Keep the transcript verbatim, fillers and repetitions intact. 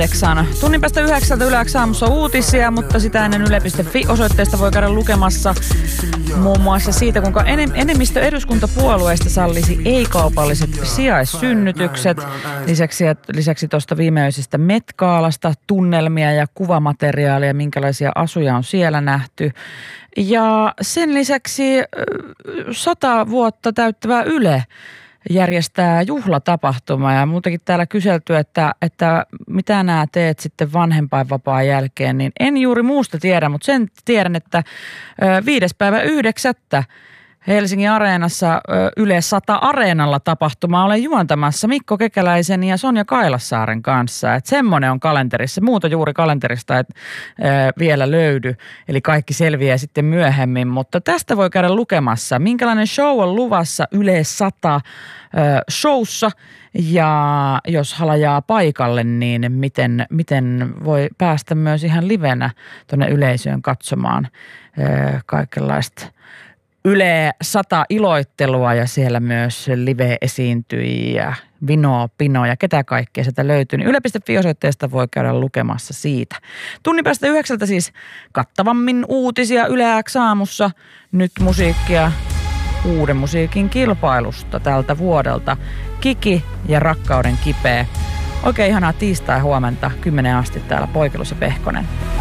Tunnin päästä yhdeksältä Yle X aamussa uutisia, mutta sitä ennen yle piste fi-osoitteesta voi käydä lukemassa muun muassa siitä, kuinka enemmistö eduskuntapuolueista sallisi ei-kaupalliset sijaissynnytykset. Lisäksi, lisäksi tuosta viimeisestä Met-gaalasta tunnelmia ja kuvamateriaalia, minkälaisia asuja on siellä nähty. Ja sen lisäksi sata vuotta täyttävä Yle järjestää juhlatapahtumaa ja muutenkin täällä kyselty, että, että mitä nämä teet sitten vanhempainvapaan jälkeen, niin en juuri muusta tiedä, mutta sen tiedän, että viides päivä yhdeksättä Helsingin Areenassa Yle sata Areenalla tapahtumaa olen juontamassa Mikko Kekäläisen ja Sonja Kailassaaren kanssa. Että semmoinen on kalenterissa. Muuta juuri kalenterista et, ää, vielä löydy. Eli kaikki selviää sitten myöhemmin. Mutta tästä voi käydä lukemassa. Minkälainen show on luvassa Yle sata ää, showssa. Ja jos halajaa paikalle, niin miten, miten voi päästä myös ihan livenä tuonne yleisöön katsomaan ää, kaikenlaista Yle sata iloittelua ja siellä myös live-esiintyjiä, Vino, Pino ja ketä kaikkea sieltä löytyy. Niin yle piste fi-osoitteesta voi käydä lukemassa siitä. Tunnin päästä yhdeksältä siis kattavammin uutisia Yle X aamussa. Nyt musiikkia uuden musiikin kilpailusta tältä vuodelta. Kiki ja Rakkauden kipeä. Oikein ihanaa tiistai huomenta kymmenen asti täällä Poikelus ja Pehkonen.